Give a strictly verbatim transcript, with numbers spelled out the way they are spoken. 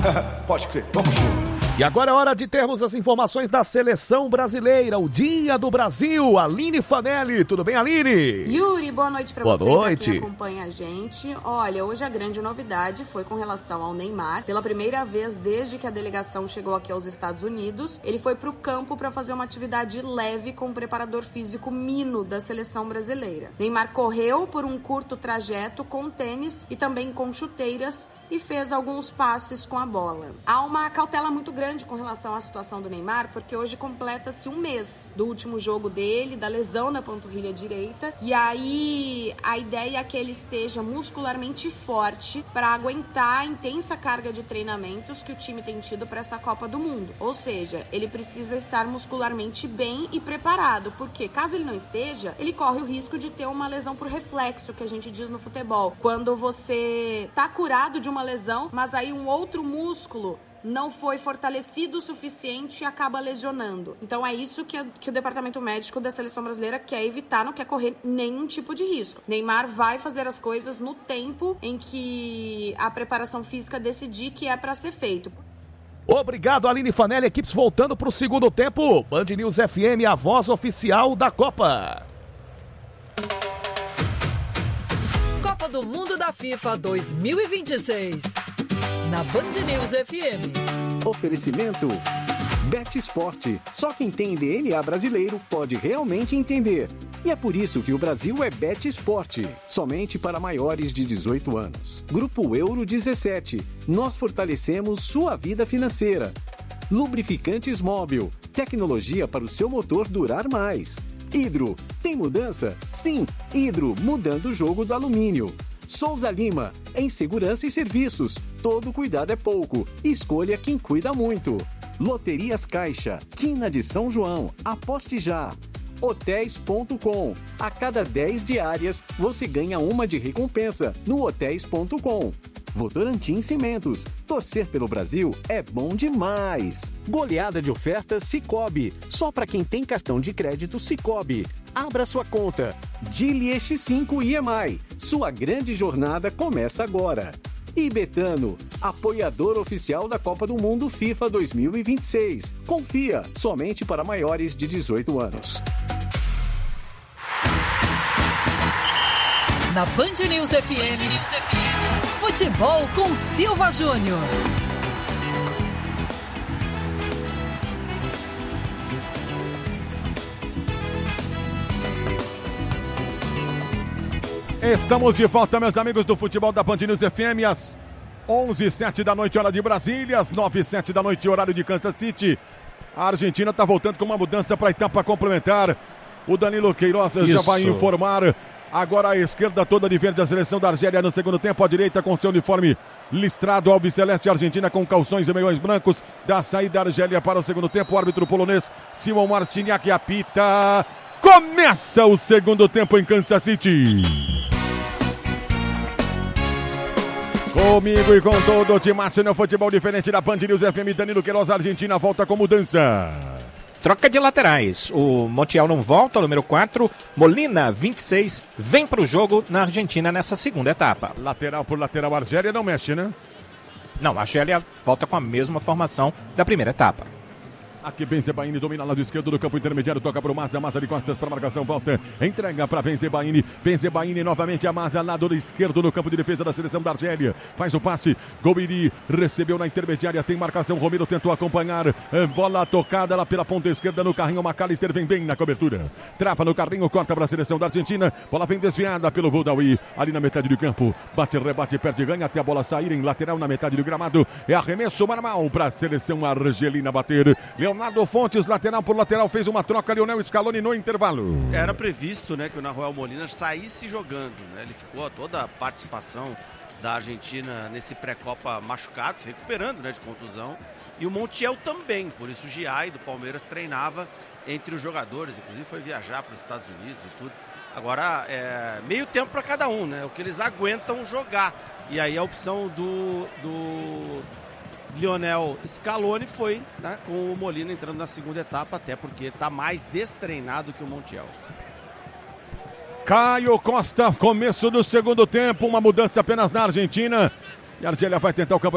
Pode crer, vamos junto. E agora é hora de termos as informações da Seleção Brasileira, o Dia do Brasil. Aline Fanelli, tudo bem, Aline? Yuri, boa noite pra boa você noite. e pra quem acompanha a gente. Olha, hoje a grande novidade foi com relação ao Neymar. Pela primeira vez desde que a delegação chegou aqui aos Estados Unidos, ele foi pro campo para fazer uma atividade leve com o preparador físico Mino da Seleção Brasileira. Neymar correu por um curto trajeto com tênis e também com chuteiras e fez alguns passes com a bola. Há uma cautela muito grande com relação à situação do Neymar, porque hoje completa-se um mês do último jogo dele, da lesão na panturrilha direita, e aí a ideia é que ele esteja muscularmente forte para aguentar a intensa carga de treinamentos que o time tem tido para essa Copa do Mundo. Ou seja, ele precisa estar muscularmente bem e preparado, porque caso ele não esteja, ele corre o risco de ter uma lesão por reflexo, que a gente diz no futebol. Quando você tá curado de uma uma lesão, mas aí um outro músculo não foi fortalecido o suficiente e acaba lesionando. Então é isso que, a, que o departamento médico da Seleção Brasileira quer evitar, não quer correr nenhum tipo de risco. Neymar vai fazer as coisas no tempo em que a preparação física decidir que é para ser feito. Obrigado, Aline Fanelli. Equipes voltando para o segundo tempo. Band News F M, a voz oficial da Copa. Copa do Mundo da FIFA dois mil e vinte e seis. Na Band News F M. Oferecimento Bet Sport. Só quem tem D N A brasileiro pode realmente entender. E é por isso que o Brasil é Bet Sport. Somente para maiores de dezoito anos. Grupo Euro dezessete. Nós fortalecemos sua vida financeira. Lubrificantes Móbil. Tecnologia para o seu motor durar mais. Hidro, tem mudança? Sim, Hidro, mudando o jogo do alumínio. Souza Lima, em segurança e serviços, todo cuidado é pouco, escolha quem cuida muito. Loterias Caixa, Quina de São João, aposte já. Hotéis ponto com, a cada dez diárias você ganha uma de recompensa no hotéis ponto com. Votorantim Cimentos. Torcer pelo Brasil é bom demais. Goleada de ofertas Sicoob. Só para quem tem cartão de crédito Sicoob. Abra sua conta. Dili X cinco I M I. Sua grande jornada começa agora. E Betano, apoiador oficial da Copa do Mundo FIFA dois mil e vinte e seis. Confia, somente para maiores de dezoito anos. Na Band News F M, Band News F M. Futebol com Silva Júnior. Estamos de volta, meus amigos do futebol da Band News F M, às onze e sete da noite, hora de Brasília, às nove e sete da noite, horário de Kansas City. A Argentina está voltando com uma mudança para a etapa complementar. O Danilo Queiroz Isso. já vai informar. Agora a esquerda toda de verde, a seleção da Argélia no segundo tempo. A direita com seu uniforme listrado, albiceleste, Argentina com calções e meiões brancos. Da saída da Argélia para o segundo tempo. O árbitro polonês Simon Marciniak apita. Começa o segundo tempo em Kansas City. Comigo e com todo o time no futebol diferente da Band News F M. Danilo Queiroz, Argentina volta com mudança. Troca de laterais. O Montiel não volta, o número quatro. Molina, vinte e seis, vem para o jogo na Argentina nessa segunda etapa. Lateral por lateral, a Argélia não mexe, né? Não, a Argélia volta com a mesma formação da primeira etapa. Aqui Benzebaini domina lado esquerdo do campo intermediário, toca para o Maza, Maza de costas para a marcação, volta, entrega para Benzebaini, Benzebaini novamente a Maza, lado esquerdo no campo de defesa da seleção da Argélia, faz o passe, Gobiri recebeu na intermediária, tem marcação, Romero tentou acompanhar, bola tocada lá pela ponta esquerda no carrinho, McAllister vem bem na cobertura, trava no carrinho, corta para a seleção da Argentina, bola vem desviada pelo Voldawi, ali na metade do campo, bate, rebate, perde, ganha, até a bola sair em lateral na metade do gramado, é arremesso normal para a seleção argelina bater, Leonardo Fontes, lateral por lateral, fez uma troca, Lionel Scaloni no intervalo. Era previsto, né, que o Nahuel Molina saísse jogando, né? Ele ficou toda a participação da Argentina nesse pré-copa machucado, se recuperando, né, de contusão. E o Montiel também, por isso o Giai do Palmeiras treinava entre os jogadores, inclusive foi viajar para os Estados Unidos e tudo. Agora, é meio tempo para cada um, né? O que eles aguentam jogar. E aí a opção do... do... Lionel Scaloni foi, né, com o Molina entrando na segunda etapa, até porque está mais destreinado que o Montiel. Caio Costa, começo do segundo tempo, uma mudança apenas na Argentina. E a Argélia vai tentar o campo.